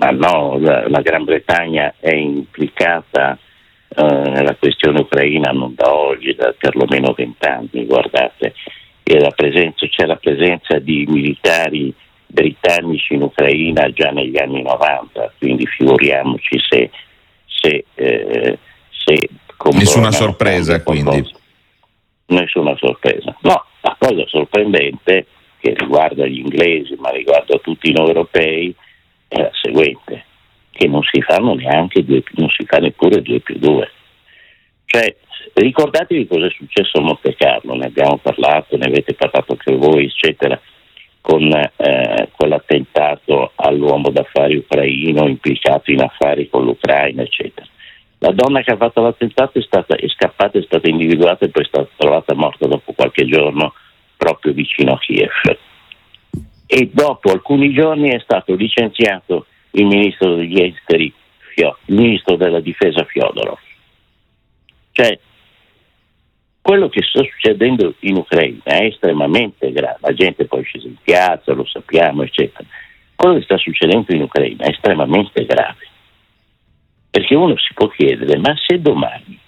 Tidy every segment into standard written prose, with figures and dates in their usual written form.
Ma no, la Gran Bretagna è implicata nella questione ucraina non da oggi, da perlomeno 20 anni, guardate, c'è la presenza di militari britannici in Ucraina già negli anni 90, quindi figuriamoci se nessuna sorpresa, quindi. Nessuna sorpresa. No, la cosa sorprendente che riguarda gli inglesi, ma riguarda tutti noi europei, è la seguente: che non si fanno non si fa neppure 2+2. Cioè, ricordatevi cosa è successo a Monte Carlo, ne abbiamo parlato, ne avete parlato anche voi, eccetera, con l'attentato all'uomo d'affari ucraino implicato in affari con l'Ucraina, eccetera. La donna che ha fatto l'attentato è scappata, è stata individuata e poi è stata trovata morta dopo qualche giorno proprio vicino a Kiev. E dopo alcuni giorni è stato licenziato il ministro degli esteri, il ministro della difesa Fyodorov. Cioè, quello che sta succedendo in Ucraina è estremamente grave, la gente poi scende in piazza, lo sappiamo, eccetera. Quello che sta succedendo in Ucraina è estremamente grave, perché uno si può chiedere: ma se domani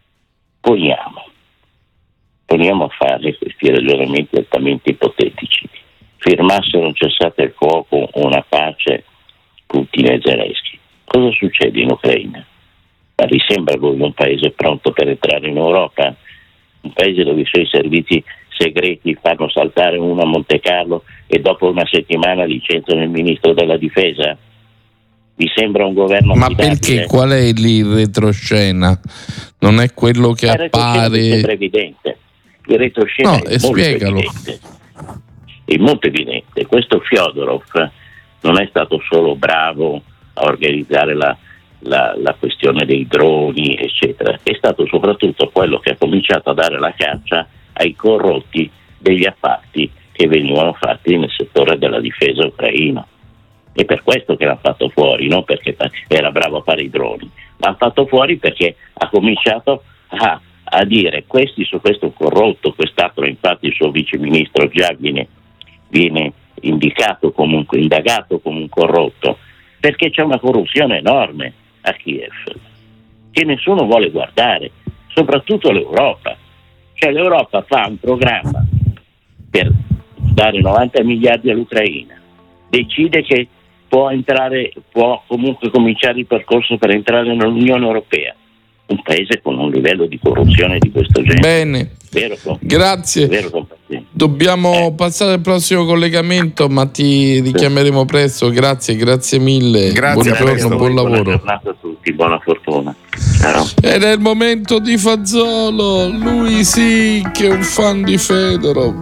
poniamo a fare questi ragionamenti altamente ipotetici, firmassero un cessate il fuoco o una pace Putin e Zelensky, cosa succede in Ucraina? Ma vi sembra voi un paese pronto per entrare in Europa? Un paese dove i suoi servizi segreti fanno saltare uno a Monte Carlo e dopo una settimana licenziano il ministro della difesa? Vi sembra un governo affidabile? Ma perché? Qual è lì il retroscena? Non è quello che appare? Mi sembra evidente. Il retroscena è molto evidente. È molto evidente. Questo Fyodorov non è stato solo bravo a organizzare la questione dei droni, eccetera, è stato soprattutto quello che ha cominciato a dare la caccia ai corrotti degli appalti che venivano fatti nel settore della difesa ucraina. È per questo che l'ha fatto fuori, non perché era bravo a fare i droni, ma l'ha fatto fuori perché ha cominciato a dire: questo è un corrotto, quest'altro, infatti il suo viceministro già viene indagato come un corrotto, perché c'è una corruzione enorme a Kiev che nessuno vuole guardare, soprattutto l'Europa. Cioè l'Europa fa un programma per dare 90 miliardi all'Ucraina, decide che può comunque cominciare il percorso per entrare nell'Unione Europea. Un paese con un livello di corruzione di questo genere. Bene, grazie. Dobbiamo passare al prossimo collegamento, ma ti richiameremo presto. Grazie mille. Buongiorno, buon lavoro. Buona giornata a tutti, buona fortuna. Ciao. Ed è il momento di Fazzolo, lui sì che è un fan di Fedorov.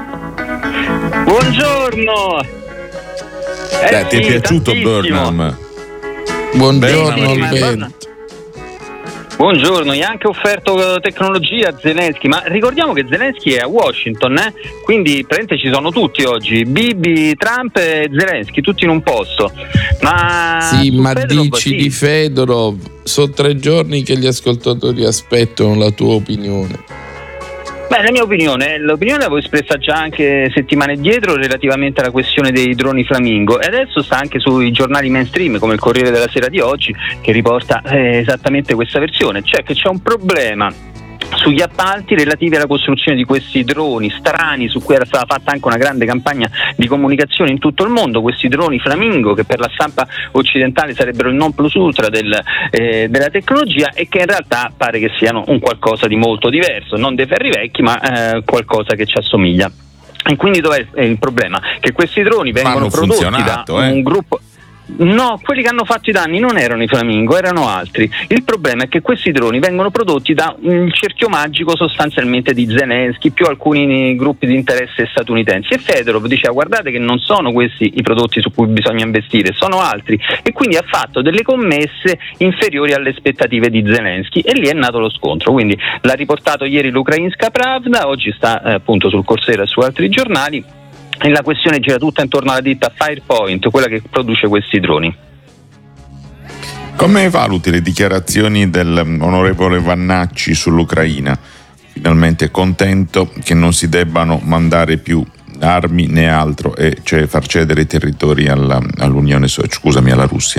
Buongiorno. Ti è piaciuto Burnham? Buongiorno Alberto. Buongiorno, gli ha anche offerto tecnologia a Zelensky, ma ricordiamo che Zelensky è a Washington, quindi praticamente ci sono tutti oggi, Bibi, Trump e Zelensky, tutti in un posto. Ma Fedorov, dici di Fedorov, sono 3 giorni che gli ascoltatori aspettano la tua opinione. Beh, la mia opinione, l'avevo espressa già anche settimane dietro relativamente alla questione dei droni Flamingo, e adesso sta anche sui giornali mainstream come il Corriere della Sera di oggi, che riporta esattamente questa versione, cioè che c'è un problema sugli appalti relativi alla costruzione di questi droni strani, su cui era stata fatta anche una grande campagna di comunicazione in tutto il mondo, questi droni Flamingo che per la stampa occidentale sarebbero il non plus ultra della tecnologia, e che in realtà pare che siano un qualcosa di molto diverso, non dei ferri vecchi ma qualcosa che ci assomiglia. E quindi dov'è il problema? Che questi droni vengono prodotti da un gruppo. No, quelli che hanno fatto i danni non erano i Flamingo, erano altri. Il problema è che questi droni vengono prodotti da un cerchio magico sostanzialmente di Zelensky più alcuni gruppi di interesse statunitensi, e Fedorov diceva: guardate che non sono questi i prodotti su cui bisogna investire, sono altri, e quindi ha fatto delle commesse inferiori alle aspettative di Zelensky, e lì è nato lo scontro. Quindi l'ha riportato ieri l'Ukrainska Pravda, oggi sta appunto sul Corriere e su altri giornali. E la questione gira tutta intorno alla ditta Firepoint, quella che produce questi droni. Come valuti le dichiarazioni dell'onorevole Vannacci sull'Ucraina? Finalmente contento che non si debbano mandare più armi né altro, e cioè far cedere i territori alla Russia.